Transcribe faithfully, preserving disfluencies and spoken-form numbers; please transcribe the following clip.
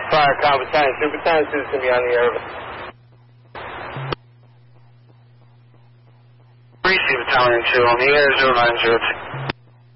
Fire Competence. Superintendent is going to be on the air. Receive Battalion two on the air, zero nine zero two.